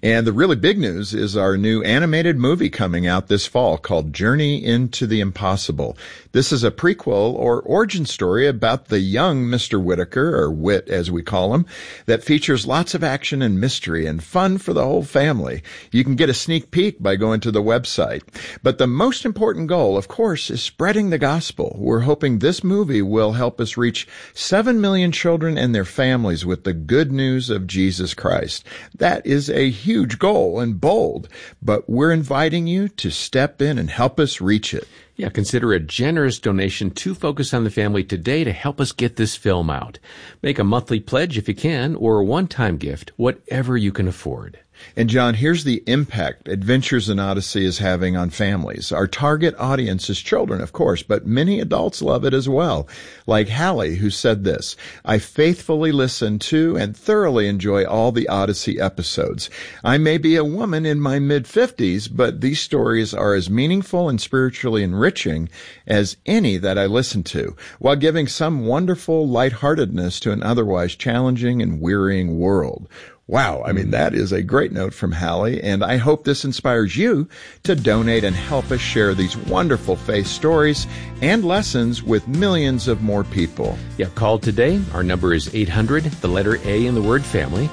And the really big news is our new animated movie coming out this fall called Journey into the Impossible. This is a prequel or origin story about the young Mr. Whitaker, or Whit as we call him, that features lots of action and mystery and fun for the whole family. You can get a sneak peek by going to the website. But the most important goal, of course, is spreading the gospel. We're hoping this movie will help us reach 7 million children and their families with the good news of Jesus Christ. That is a huge goal and bold, but we're inviting you to step in and help us reach it. Yeah, consider a generous donation to Focus on the Family today to help us get this film out. Make a monthly pledge if you can, or a one-time gift, whatever you can afford. And John, here's the impact Adventures in Odyssey is having on families. Our target audience is children, of course, but many adults love it as well. Like Hallie, who said this, "I faithfully listen to and thoroughly enjoy all the Odyssey episodes. I may be a woman in my mid-50s, but these stories are as meaningful and spiritually enriching as any that I listen to, while giving some wonderful lightheartedness to an otherwise challenging and wearying world." Wow, I mean, that is a great note from Hallie, and I hope this inspires you to donate and help us share these wonderful faith stories and lessons with millions of more people. Yeah, call today. Our number is 800, the letter A in the word family,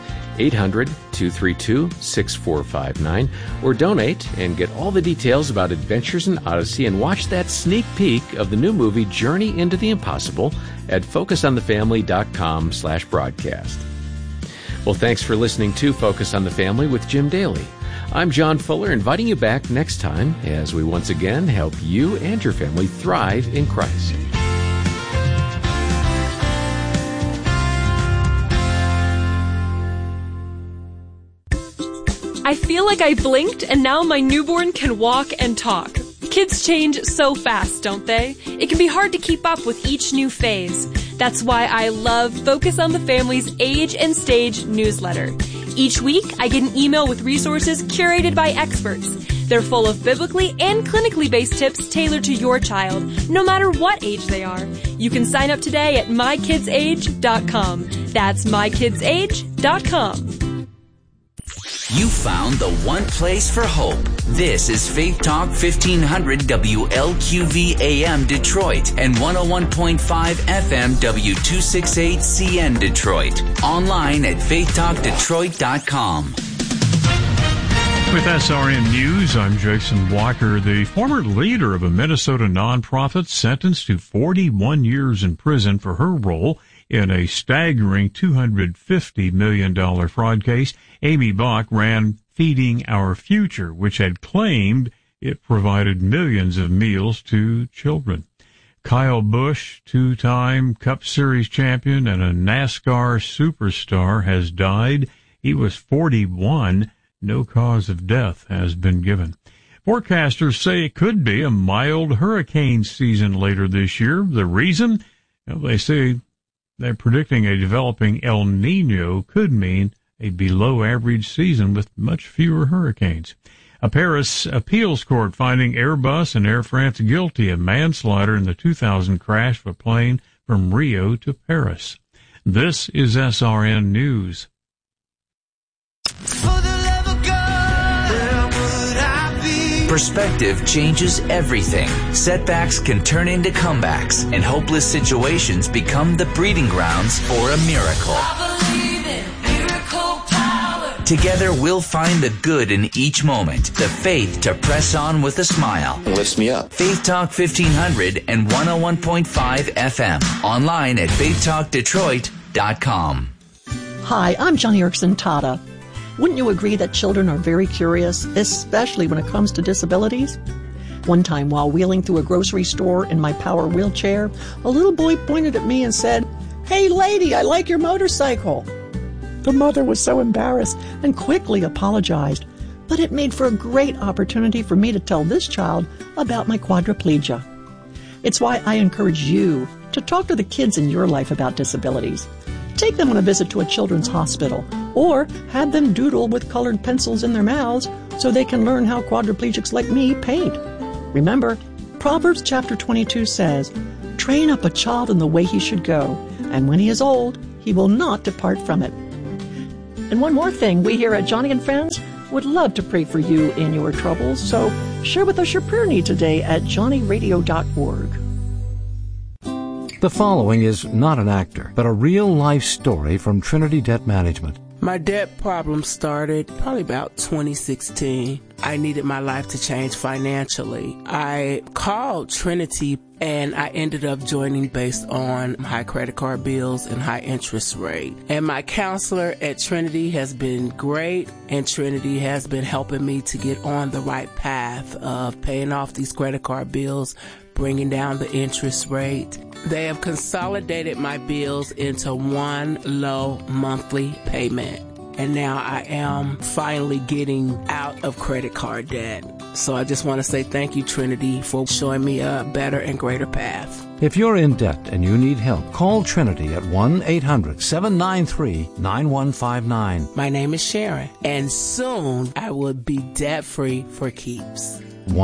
800-232-6459, or donate and get all the details about Adventures in Odyssey and watch that sneak peek of the new movie Journey into the Impossible at focusonthefamily.com/broadcast. Well, thanks for listening to Focus on the Family with Jim Daly. I'm John Fuller, inviting you back next time as we once again help you and your family thrive in Christ. I feel like I blinked and now my newborn can walk and talk. Kids change so fast, don't they? It can be hard to keep up with each new phase. That's why I love Focus on the Family's Age and Stage newsletter. Each week, I get an email with resources curated by experts. They're full of biblically and clinically based tips tailored to your child, no matter what age they are. You can sign up today at mykidsage.com. That's mykidsage.com. You found the one place for hope. This is Faith Talk 1500 WLQV AM Detroit and 101.5 FM W268CN Detroit. Online at faithtalkdetroit.com. With SRN News, I'm Jason Walker. The former leader of a Minnesota nonprofit sentenced to 41 years in prison for her role in a staggering $250 million fraud case. Amy Bach ran Feeding Our Future, which had claimed it provided millions of meals to children. Kyle Busch, two-time Cup Series champion and a NASCAR superstar, has died. He was 41. No cause of death has been given. Forecasters say it could be a mild hurricane season later this year. The reason? Well, they say they're predicting a developing El Nino could mean a below-average season with much fewer hurricanes. A Paris appeals court finding Airbus and Air France guilty of manslaughter in the 2000 crash of a plane from Rio to Paris. This is SRN News. Perspective changes everything. Setbacks can turn into comebacks, and hopeless situations become the breeding grounds for a miracle. Together, we'll find the good in each moment, the faith to press on with a smile. Lifts me up. Faith Talk 1500 and 101.5 FM. Online at faithtalkdetroit.com. Hi, I'm Johnny Erickson Tata. Wouldn't you agree that children are very curious, especially when it comes to disabilities? One time, while wheeling through a grocery store in my power wheelchair, a little boy pointed at me and said, "Hey lady, I like your motorcycle." The mother was so embarrassed and quickly apologized, but it made for a great opportunity for me to tell this child about my quadriplegia. It's why I encourage you to talk to the kids in your life about disabilities. Take them on a visit to a children's hospital, or have them doodle with colored pencils in their mouths so they can learn how quadriplegics like me paint. Remember, Proverbs chapter 22 says, "Train up a child in the way he should go, and when he is old, he will not depart from it." And one more thing, we here at Johnny and Friends would love to pray for you in your troubles, so share with us your prayer need today at johnnyradio.org. The following is not an actor, but a real-life story from Trinity Debt Management. My debt problem started probably about 2016. I needed my life to change financially. I called Trinity and I ended up joining based on high credit card bills and high interest rate. And my counselor at Trinity has been great, and Trinity has been helping me to get on the right path of paying off these credit card bills, bringing down the interest rate. They have consolidated my bills into one low monthly payment. And now I am finally getting out of credit card debt. So I just want to say thank you, Trinity, for showing me a better and greater path. If you're in debt and you need help, call Trinity at 1-800-793-9159. My name is Sharon, and soon I will be debt-free for keeps.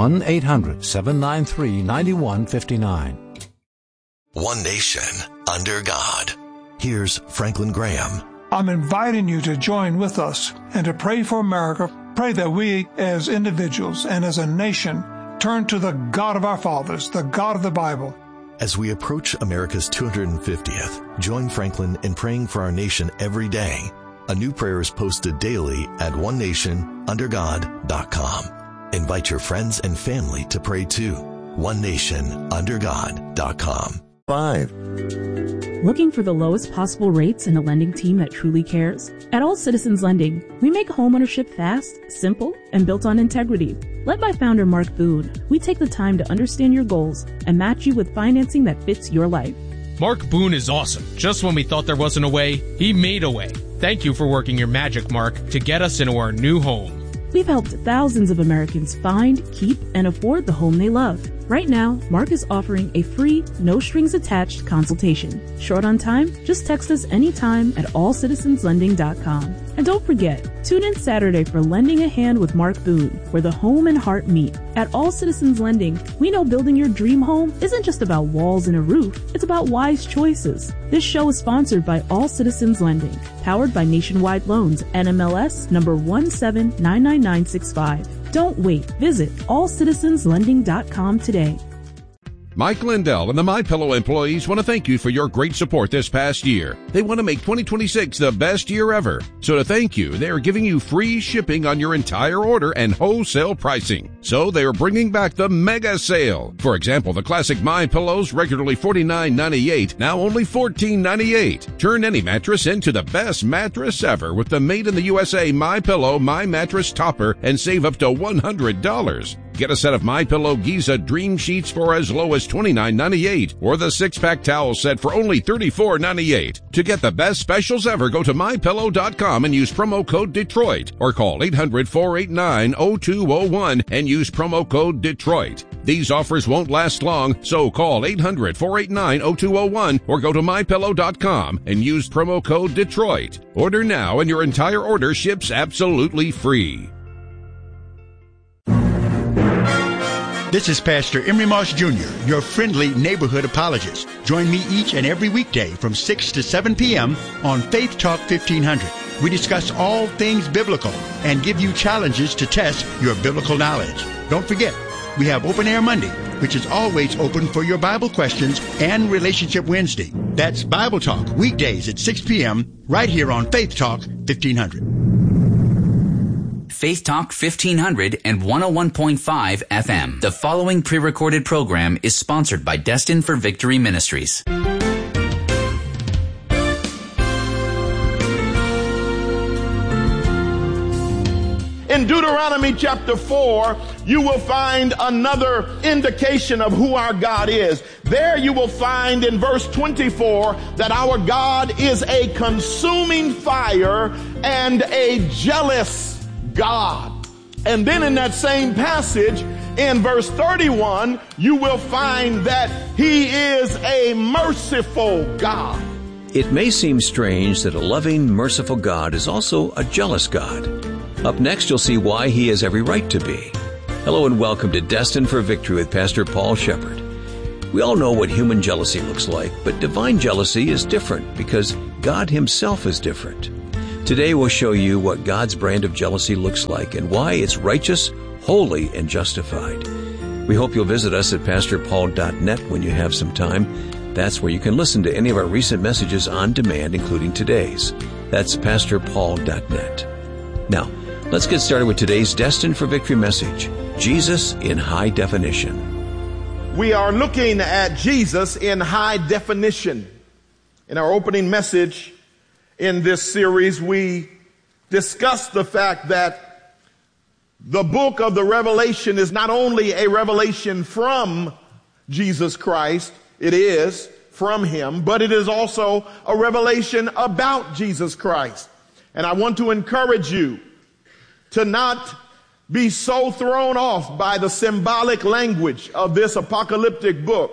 1-800-793-9159. One nation under God. Here's Franklin Graham. I'm inviting you to join with us and to pray for America. Pray that we as individuals and as a nation turn to the God of our fathers, the God of the Bible. As we approach America's 250th, join Franklin in praying for our nation every day. A new prayer is posted daily at onenationundergod.com. Invite your friends and family to pray too. onenationundergod.com. 5. Looking for the lowest possible rates and a lending team that truly cares? At All Citizens Lending, we make homeownership fast, simple, and built on integrity. Led by founder Mark Boone, we take the time to understand your goals and match you with financing that fits your life. Mark Boone is awesome. Just when we thought there wasn't a way, he made a way. Thank you for working your magic, Mark, to get us into our new home. We've helped thousands of Americans find, keep, and afford the home they love. Right now, Mark is offering a free, no-strings-attached consultation. Short on time? Just text us anytime at allcitizenslending.com. And don't forget, tune in Saturday for Lending a Hand with Mark Boone, where the home and heart meet. At All Citizens Lending, we know building your dream home isn't just about walls and a roof, it's about wise choices. This show is sponsored by All Citizens Lending, powered by Nationwide Loans, NMLS number 1799965. Don't wait. Visit allcitizenslending.com today. Mike Lindell and the MyPillow employees want to thank you for your great support this past year. They want to make 2026 the best year ever. So to thank you, they are giving you free shipping on your entire order and wholesale pricing. So they are bringing back the mega sale. For example, the classic MyPillows, regularly $49.98, now only $14.98. Turn any mattress into the best mattress ever with the Made in the USA MyPillow My Mattress Topper and save up to $100. Get a set of MyPillow Giza Dream Sheets for as low as $29.98 or the 6-pack towel set for only $34.98. To get the best specials ever, go to MyPillow.com and use promo code Detroit or call 800-489-0201 and use promo code Detroit. These offers won't last long, so call 800-489-0201 or go to MyPillow.com and use promo code Detroit. Order now and your entire order ships absolutely free. This is Pastor Emery Moss Jr., your friendly neighborhood apologist. Join me each and every weekday from 6 to 7 p.m. on Faith Talk 1500. We discuss all things biblical and give you challenges to test your biblical knowledge. Don't forget, we have Open Air Monday, which is always open for your Bible questions, and Relationship Wednesday. That's Bible Talk, weekdays at 6 p.m. right here on Faith Talk 1500. Faith Talk 1500 and 101.5 FM. The following pre-recorded program is sponsored by Destined for Victory Ministries. In Deuteronomy chapter 4, you will find another indication of who our God is. There you will find in verse 24 that our God is a consuming fire and a jealous God. And then in that same passage, in verse 31, you will find that he is a merciful God. It may seem strange that a loving, merciful God is also a jealous God. Up next, you'll see why he has every right to be. Hello and welcome to Destined for Victory with Pastor Paul Shepard. We all know what human jealousy looks like, but divine jealousy is different because God himself is different. Today we'll show you what God's brand of jealousy looks like and why it's righteous, holy, and justified. We hope you'll visit us at pastorpaul.net when you have some time. That's where you can listen to any of our recent messages on demand, including today's. That's pastorpaul.net. Now, let's get started with today's Destined for Victory message, Jesus in High Definition. We are looking at Jesus in high definition. In our opening message in this series, we discussed the fact that the book of the Revelation is not only a revelation from Jesus Christ, it is from him, but it is also a revelation about Jesus Christ. And I want to encourage you to not be so thrown off by the symbolic language of this apocalyptic book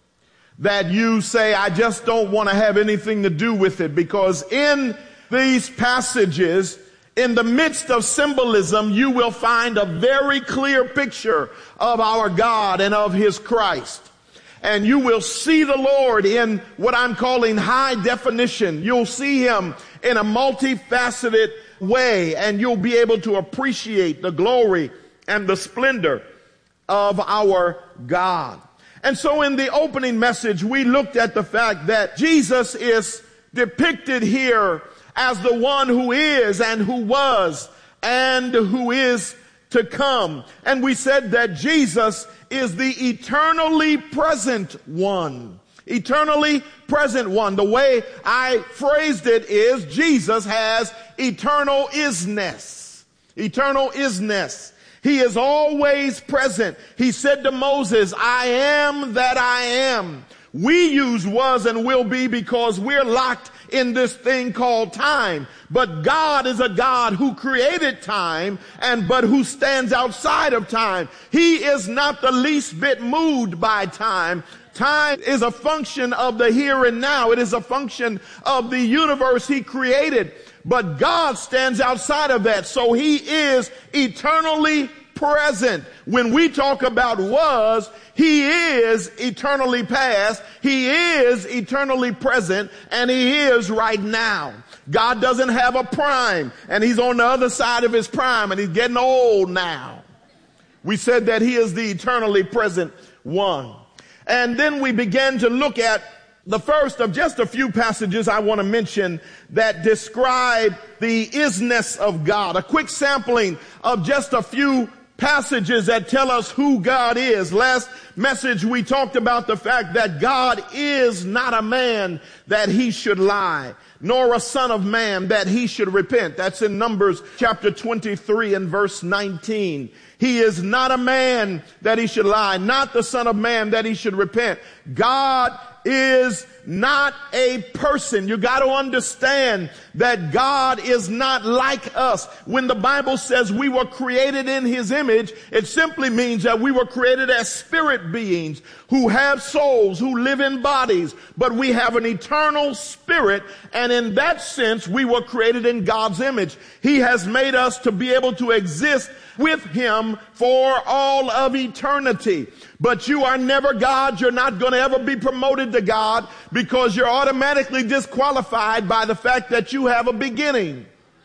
that you say, I just don't want to have anything to do with it, because in these passages, in the midst of symbolism, you will find a very clear picture of our God and of his Christ. And you will see the Lord in what I'm calling high definition. You'll see him in a multifaceted way, and you'll be able to appreciate the glory and the splendor of our God. And so in the opening message, we looked at the fact that Jesus is depicted here as the one who is and who was and who is to come. And we said that Jesus is the eternally present one. Eternally present one. The way I phrased it is Jesus has eternal isness. Eternal isness. He is always present. He said to Moses, I am that I am. We use was and will be because we're locked in this thing called time. But God is a God who created time but who stands outside of time. He is not the least bit moved by time. Time is a function of the here and now. It is a function of the universe he created. But God stands outside of that. So he is eternally present. When we talk about was, he is eternally past, he is eternally present, and he is right now. God doesn't have a prime, and he's on the other side of his prime, and he's getting old now. We said that he is the eternally present one. And then we began to look at the first of just a few passages I want to mention that describe the isness of God. A quick sampling of just a few passages that tell us who God is. Last message we talked about the fact that God is not a man that he should lie, nor a son of man that he should repent. That's in Numbers chapter 23 and verse 19. He is not a man that he should lie, not the son of man that he should repent. God is not a person. You got to understand that God is not like us. When the Bible says we were created in his image, it simply means that we were created as spirit beings who have souls, who live in bodies, but we have an eternal spirit, and in that sense, we were created in God's image. He has made us to be able to exist with him for all of eternity. But you are never God. You're not going to ever be promoted to God because you're automatically disqualified by the fact that you have a beginning.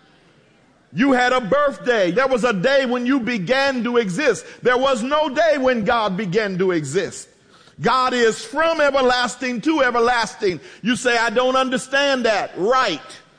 You had a birthday. There was a day when you began to exist. There was no day when God began to exist. God is from everlasting to everlasting. You say, I don't understand that. Right.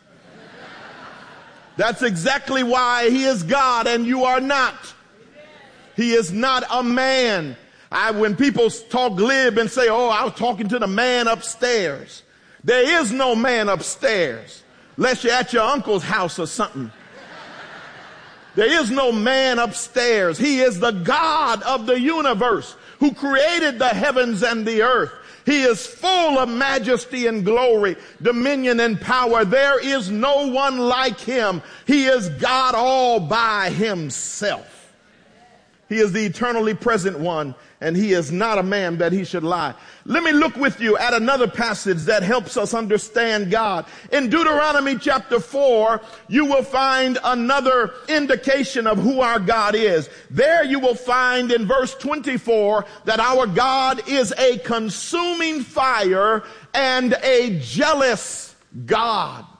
That's exactly why he is God and you are not. He is not a man. When people talk glib and say, oh, I was talking to the man upstairs. There is no man upstairs unless you're at your uncle's house or something. There is no man upstairs. He is the God of the universe who created the heavens and the earth. He is full of majesty and glory, dominion and power. There is no one like him. He is God all by himself. He is the eternally present one, and he is not a man that he should lie. Let me look with you at another passage that helps us understand God. In Deuteronomy chapter 4, you will find another indication of who our God is. There you will find in verse 24 that our God is a consuming fire and a jealous God.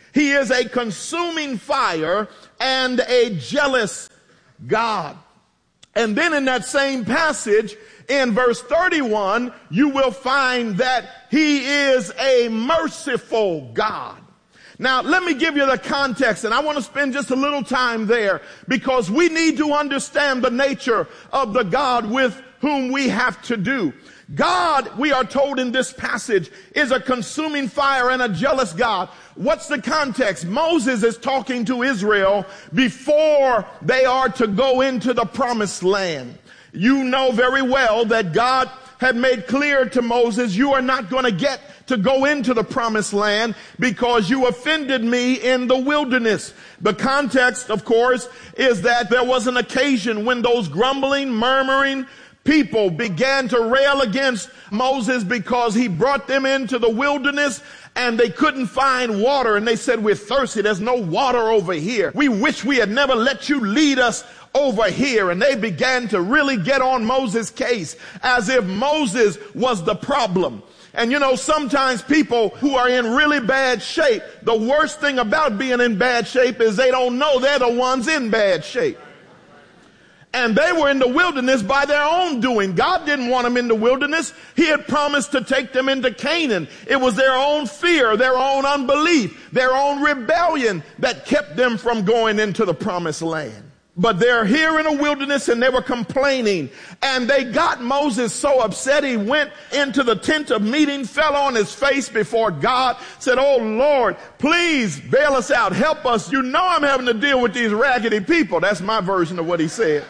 He is a consuming fire and a jealous God. And then in that same passage, in verse 31, you will find that he is a merciful God. Now, let me give you the context, and I want to spend just a little time there because we need to understand the nature of the God with whom we have to do. God, we are told in this passage, is a consuming fire and a jealous God. What's the context? Moses is talking to Israel before they are to go into the promised land. You know very well that God had made clear to Moses, you are not going to get to go into the promised land because you offended me in the wilderness. The context, of course, is that there was an occasion when those grumbling, murmuring people began to rail against Moses because he brought them into the wilderness and they couldn't find water. And they said, we're thirsty. There's no water over here. We wish we had never let you lead us over here. And they began to really get on Moses' case as if Moses was the problem. And you know, sometimes people who are in really bad shape, the worst thing about being in bad shape is they don't know they're the ones in bad shape. And they were in the wilderness by their own doing. God didn't want them in the wilderness. He had promised to take them into Canaan. It was their own fear, their own unbelief, their own rebellion that kept them from going into the promised land. But they're here in a wilderness and they were complaining. And they got Moses so upset he went into the tent of meeting, fell on his face before God, said, oh Lord, please bail us out. Help us. You know I'm having to deal with these raggedy people. That's my version of what he said.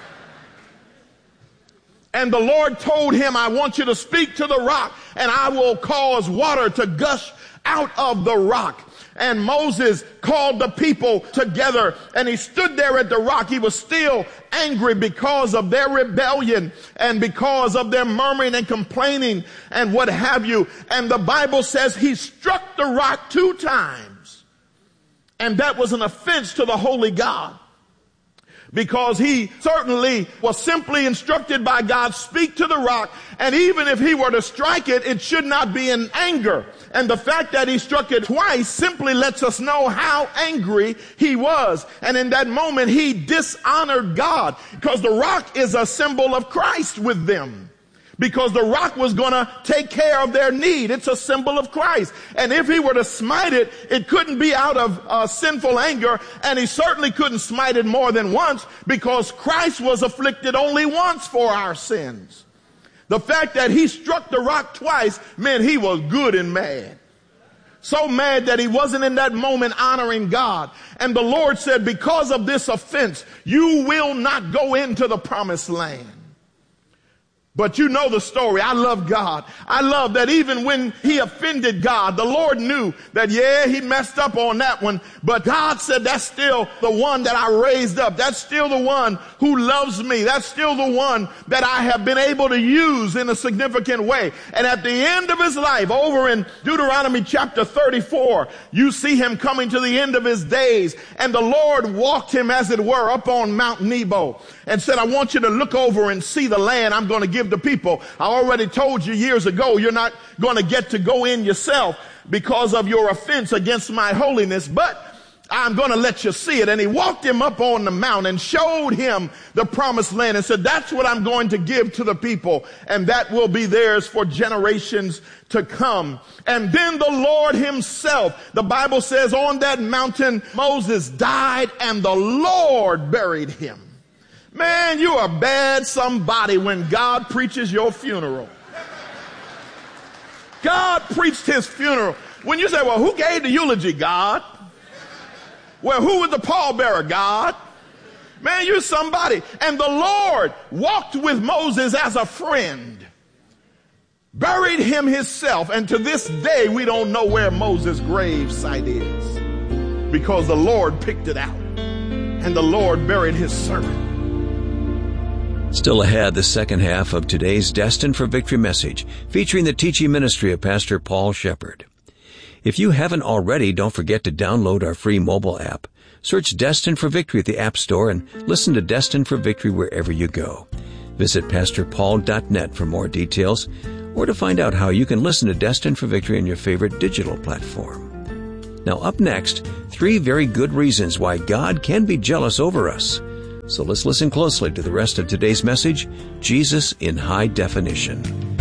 And the Lord told him, I want you to speak to the rock and I will cause water to gush out of the rock. And Moses called the people together and he stood there at the rock. He was still angry because of their rebellion and because of their murmuring and complaining and what have you. And the Bible says he struck the rock 2 times. And that was an offense to the holy God. Because he certainly was simply instructed by God, speak to the rock. And even if he were to strike it, it should not be in anger. And the fact that he struck it twice simply lets us know how angry he was. And in that moment, he dishonored God because the rock is a symbol of Christ with them. Because the rock was going to take care of their need. It's a symbol of Christ. And if he were to smite it, it couldn't be out of sinful anger. And he certainly couldn't smite it more than once because Christ was afflicted only once for our sins. The fact that he struck the rock twice meant he was good and mad. So mad that he wasn't in that moment honoring God. And the Lord said, because of this offense, you will not go into the promised land. But you know the story. I love God. I love that even when he offended God, the Lord knew that, yeah, he messed up on that one. But God said, that's still the one that I raised up. That's still the one who loves me. That's still the one that I have been able to use in a significant way. And at the end of his life, over in Deuteronomy chapter 34, you see him coming to the end of his days. And the Lord walked him, as it were, up on Mount Nebo and said, I want you to look over and see the land I'm going to give the people. I already told you years ago, you're not going to get to go in yourself because of your offense against my holiness, but I'm going to let you see it. And he walked him up on the mount and showed him the promised land and said, that's what I'm going to give to the people. And that will be theirs for generations to come. And then the Lord himself, the Bible says, on that mountain, Moses died and the Lord buried him. Man, you are bad somebody when God preaches your funeral. God preached his funeral. When you say, well, who gave the eulogy? God. Well, who was the pallbearer? God. Man, you're somebody. And the Lord walked with Moses as a friend, buried him himself. And to this day, we don't know where Moses' grave site is because the Lord picked it out and the Lord buried his servant. Still ahead, the second half of today's Destined for Victory message, featuring the teaching ministry of Pastor Paul Shepherd. If you haven't already, don't forget to download our free mobile app. Search Destined for Victory at the App Store and listen to Destined for Victory wherever you go. Visit PastorPaul.net for more details or to find out how you can listen to Destined for Victory on your favorite digital platform. Now, up next, 3 very good reasons why God can be jealous over us. So let's listen closely to the rest of today's message, Jesus in High Definition.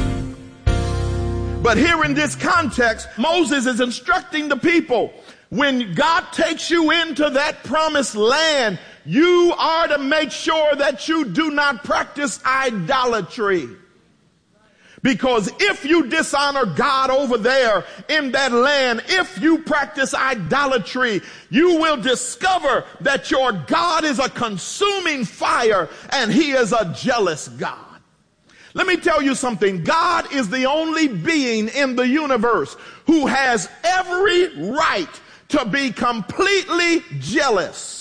But here in this context, Moses is instructing the people, when God takes you into that promised land, you are to make sure that you do not practice idolatry. Because if you dishonor God over there in that land, if you practice idolatry, you will discover that your God is a consuming fire and he is a jealous God. Let me tell you something. God is the only being in the universe who has every right to be completely jealous.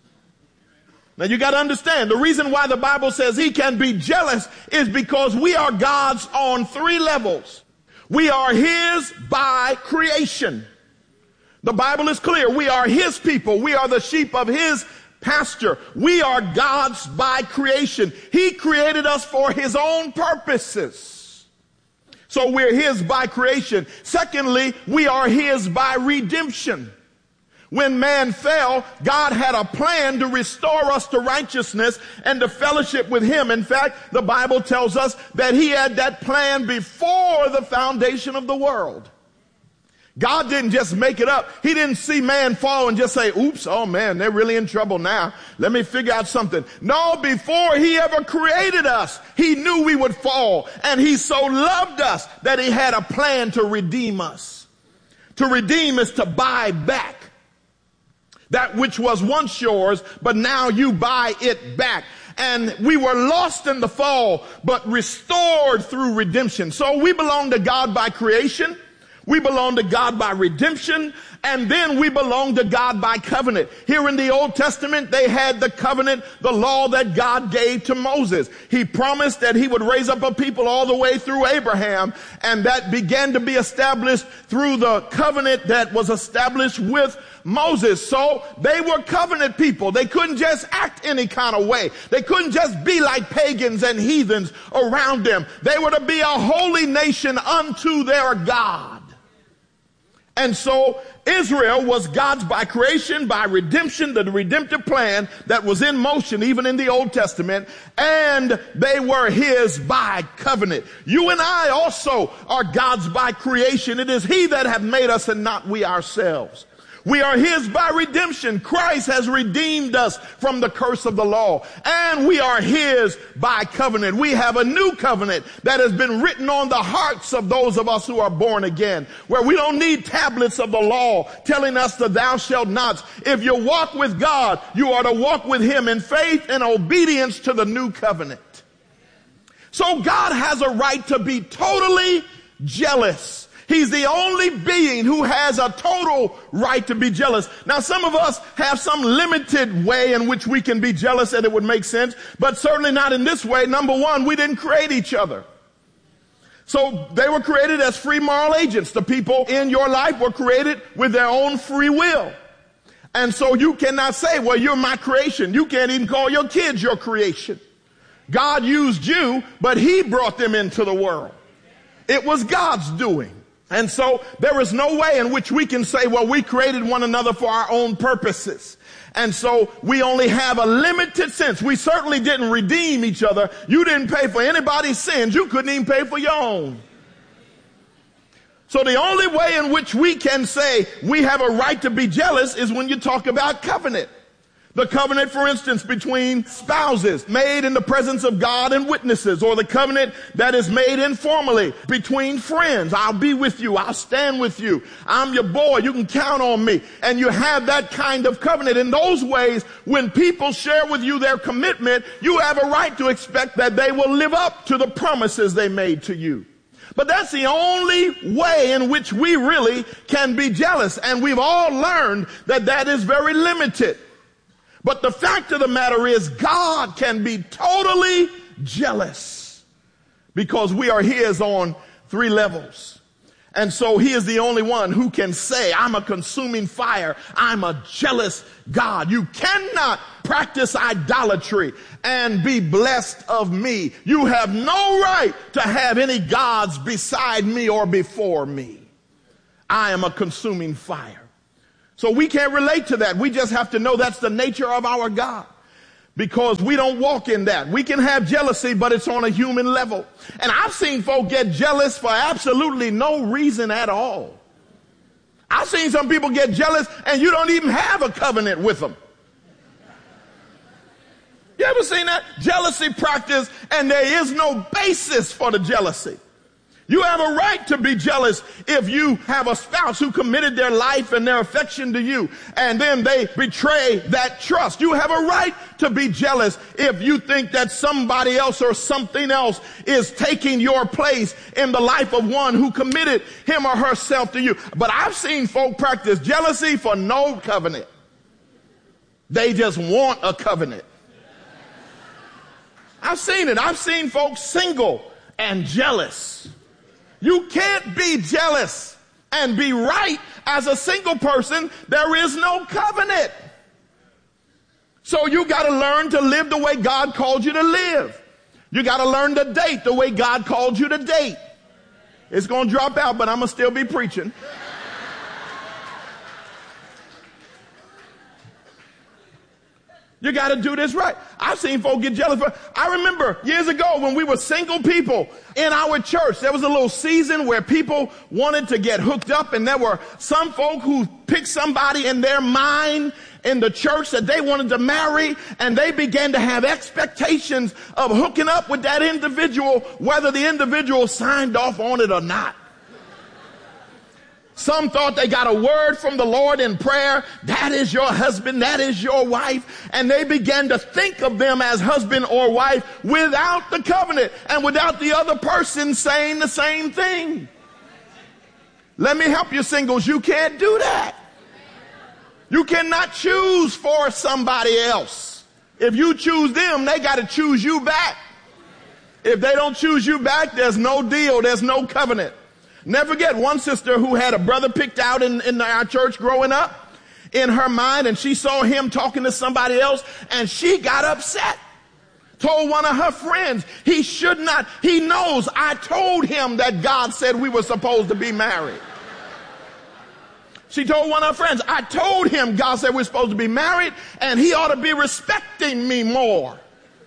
Now you got to understand, the reason why the Bible says he can be jealous is because we are God's on 3 levels. We are his by creation. The Bible is clear. We are his people. We are the sheep of his pasture. We are God's by creation. He created us for his own purposes. So we're his by creation. Secondly, we are his by redemption. When man fell, God had a plan to restore us to righteousness and to fellowship with him. In fact, the Bible tells us that he had that plan before the foundation of the world. God didn't just make it up. He didn't see man fall and just say, oops, oh man, they're really in trouble now. Let me figure out something. No, before he ever created us, he knew we would fall. And he so loved us that he had a plan to redeem us. To redeem is to buy back. That which was once yours, but now you buy it back. And we were lost in the fall, but restored through redemption. So we belong to God by creation. We belong to God by redemption. And then we belong to God by covenant. Here in the Old Testament, they had the covenant, the law that God gave to Moses. He promised that he would raise up a people all the way through Abraham. And that began to be established through the covenant that was established with Moses. So they were covenant people. They couldn't just act any kind of way. They couldn't just be like pagans and heathens around them. They were to be a holy nation unto their God. And so Israel was God's by creation, by redemption, the redemptive plan that was in motion even in the Old Testament, and they were his by covenant. You and I also are God's by creation. It is he that hath made us and not we ourselves. We are his by redemption. Christ has redeemed us from the curse of the law. And we are his by covenant. We have a new covenant that has been written on the hearts of those of us who are born again, where we don't need tablets of the law telling us the thou shalt nots. If you walk with God, you are to walk with him in faith and obedience to the new covenant. So God has a right to be totally jealous. He's the only being who has a total right to be jealous. Now, some of us have some limited way in which we can be jealous and it would make sense, but certainly not in this way. Number one, we didn't create each other. So they were created as free moral agents. The people in your life were created with their own free will. And so you cannot say, well, you're my creation. You can't even call your kids your creation. God used you, but he brought them into the world. It was God's doing. And so there is no way in which we can say, well, we created one another for our own purposes. And so we only have a limited sense. We certainly didn't redeem each other. You didn't pay for anybody's sins. You couldn't even pay for your own. So the only way in which we can say we have a right to be jealous is when you talk about covenant. The covenant, for instance, between spouses made in the presence of God and witnesses, or the covenant that is made informally between friends. I'll be with you. I'll stand with you. I'm your boy. You can count on me. And you have that kind of covenant. In those ways, when people share with you their commitment, you have a right to expect that they will live up to the promises they made to you. But that's the only way in which we really can be jealous. And we've all learned that that is very limited. But the fact of the matter is, God can be totally jealous because we are his on 3 levels. And so he is the only one who can say, I'm a consuming fire. I'm a jealous God. You cannot practice idolatry and be blessed of me. You have no right to have any gods beside me or before me. I am a consuming fire. So we can't relate to that. We just have to know that's the nature of our God, because we don't walk in that. We can have jealousy, but it's on a human level. And I've seen folk get jealous for absolutely no reason at all. I've seen some people get jealous and you don't even have a covenant with them. You ever seen that? Jealousy practice, and there is no basis for the jealousy. You have a right to be jealous if you have a spouse who committed their life and their affection to you, and then they betray that trust. You have a right to be jealous if you think that somebody else or something else is taking your place in the life of one who committed him or herself to you. But I've seen folk practice jealousy for no covenant. They just want a covenant. I've seen it. I've seen folks single and jealous. You can't be jealous and be right as a single person. There is no covenant. So you got to learn to live the way God called you to live. You got to learn to date the way God called you to date. It's going to drop out, but I'm going to still be preaching. You got to do this right. I've seen folk get jealous. I remember years ago when we were single people in our church, there was a little season where people wanted to get hooked up, and there were some folk who picked somebody in their mind in the church that they wanted to marry, and they began to have expectations of hooking up with that individual, whether the individual signed off on it or not. Some thought they got a word from the Lord in prayer. That is your husband. That is your wife. And they began to think of them as husband or wife without the covenant and without the other person saying the same thing. Let me help you, singles. You can't do that. You cannot choose for somebody else. If you choose them, they got to choose you back. If they don't choose you back, there's no deal. There's no covenant. Never forget one sister who had a brother picked out in our church growing up in her mind, and she saw him talking to somebody else, and she got upset. Told one of her friends, he should not, he knows I told him that God said we were supposed to be married. She told one of her friends, I told him God said we're supposed to be married, and he ought to be respecting me more.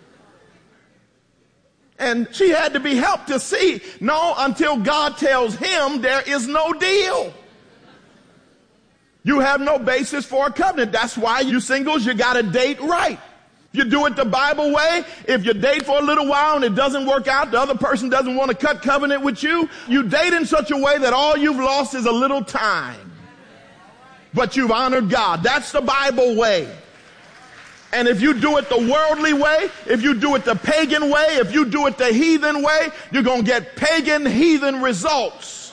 And she had to be helped to see, no, until God tells him there is no deal. You have no basis for a covenant. That's why you singles, you got to date right. You do it the Bible way. If you date for a little while and it doesn't work out, the other person doesn't want to cut covenant with you, you date in such a way that all you've lost is a little time. But you've honored God. That's the Bible way. And if you do it the worldly way, if you do it the pagan way, if you do it the heathen way, you're going to get pagan, heathen results.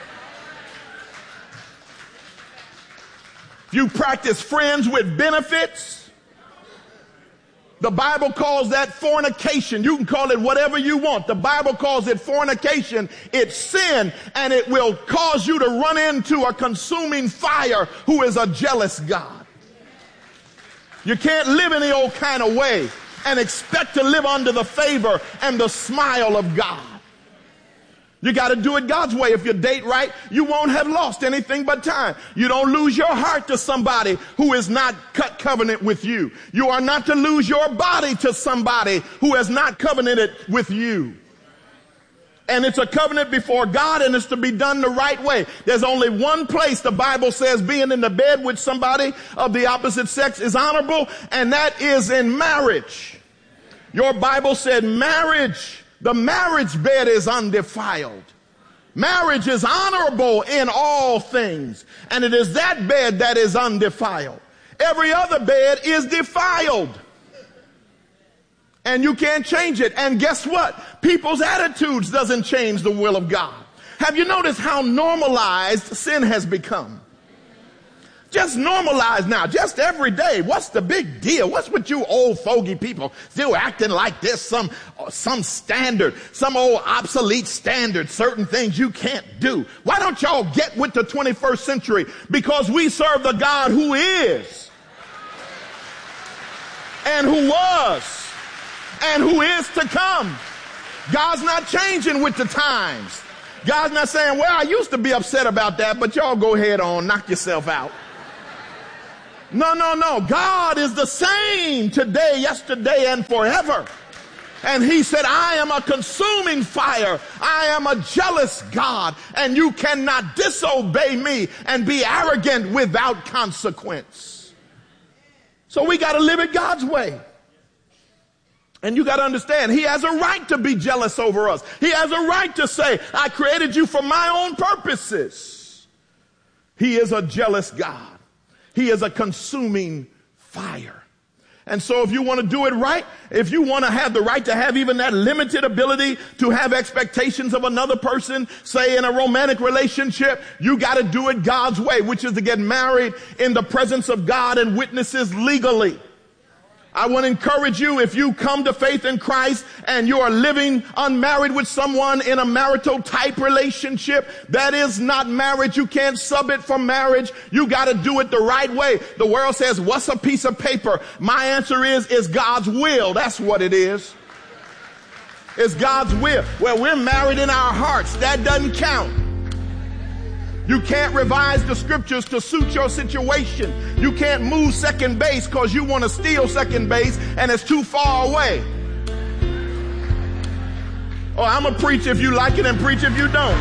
You practice friends with benefits. The Bible calls that fornication. You can call it whatever you want. The Bible calls it fornication. It's sin, and it will cause you to run into a consuming fire who is a jealous God. You can't live any old kind of way and expect to live under the favor and the smile of God. You got to do it God's way. If you date right, you won't have lost anything but time. You don't lose your heart to somebody who is not cut covenant with you. You are not to lose your body to somebody who has not covenanted with you. And it's a covenant before God, and it's to be done the right way. There's only one place the Bible says being in the bed with somebody of the opposite sex is honorable, and that is in marriage. Your Bible said marriage, the marriage bed is undefiled. Marriage is honorable in all things, and it is that bed that is undefiled. Every other bed is defiled. And you can't change it. And guess what? People's attitudes doesn't change the will of God. Have you noticed how normalized sin has become? Just normalized now, just every day. What's the big deal? What's with you old fogey people still acting like this? Some standard, some old obsolete standard, certain things you can't do. Why don't y'all get with the 21st century? Because we serve the God who is and who was and who is to come. God's not changing with the times. God's not saying, well, I used to be upset about that, but y'all go ahead on, knock yourself out. No. God is the same today, yesterday, and forever. And he said, I am a consuming fire. I am a jealous God, and you cannot disobey me and be arrogant without consequence. So we got to live it God's way. And you got to understand, he has a right to be jealous over us. He has a right to say, I created you for my own purposes. He is a jealous God. He is a consuming fire. And so if you want to do it right, if you want to have the right to have even that limited ability to have expectations of another person, say in a romantic relationship, you got to do it God's way, which is to get married in the presence of God and witnesses legally. I want to encourage you, if you come to faith in Christ and you are living unmarried with someone in a marital type relationship, that is not marriage. You can't sub it for marriage. You got to do it the right way. The world says, what's a piece of paper? My answer is God's will. That's what it is. It's God's will. Well, we're married in our hearts. That doesn't count. You can't revise the scriptures to suit your situation. You can't move second base because you want to steal second base and it's too far away. Oh, I'm going to preach if you like it and preach if you don't.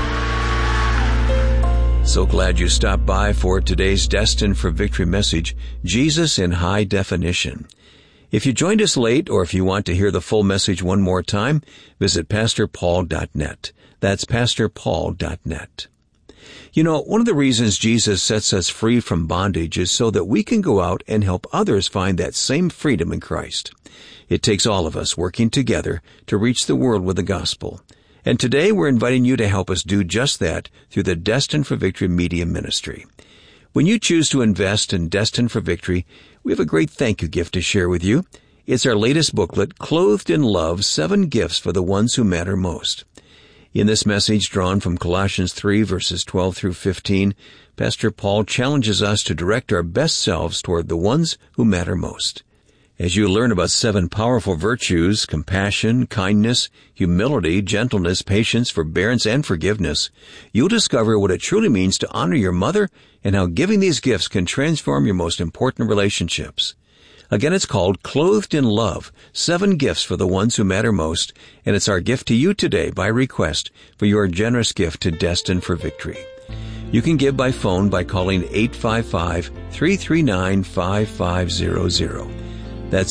So glad you stopped by for today's Destined for Victory message, Jesus in High Definition. If you joined us late or if you want to hear the full message one more time, visit pastorpaul.net. That's pastorpaul.net. You know, one of the reasons Jesus sets us free from bondage is so that we can go out and help others find that same freedom in Christ. It takes all of us working together to reach the world with the gospel. And today we're inviting you to help us do just that through the Destined for Victory Media Ministry. When you choose to invest in Destined for Victory, we have a great thank you gift to share with you. It's our latest booklet, Clothed in Love, 7 Gifts for the Ones Who Matter Most. In this message drawn from Colossians 3, verses 12 through 15, Pastor Paul challenges us to direct our best selves toward the ones who matter most. As you learn about 7 powerful virtues, compassion, kindness, humility, gentleness, patience, forbearance, and forgiveness, you'll discover what it truly means to honor your mother and how giving these gifts can transform your most important relationships. Again, it's called Clothed in Love, 7 Gifts for the Ones Who Matter Most, and it's our gift to you today by request for your generous gift to Destined for Victory. You can give by phone by calling 855-339-5500. That's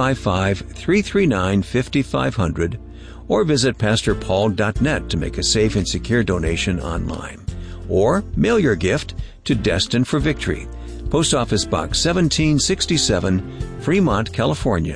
855-339-5500, or visit pastorpaul.net to make a safe and secure donation online. Or mail your gift to Destined for Victory, Post Office Box 1767, Fremont, California,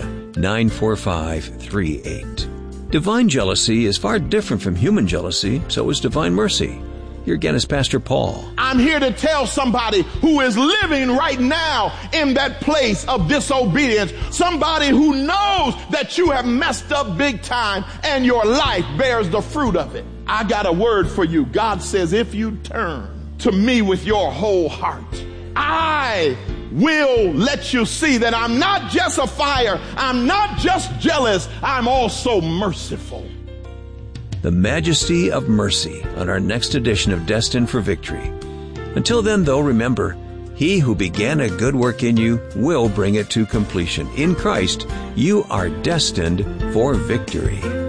94538. Divine jealousy is far different from human jealousy, so is divine mercy. Here again is Pastor Paul. I'm here to tell somebody who is living right now in that place of disobedience, somebody who knows that you have messed up big time and your life bears the fruit of it. I got a word for you. God says, if you turn to me with your whole heart, I will let you see that I'm not just a fire. I'm not just jealous. I'm also merciful. The majesty of mercy on our next edition of Destined for Victory. Until then, though, remember, he who began a good work in you will bring it to completion. In Christ, you are destined for victory.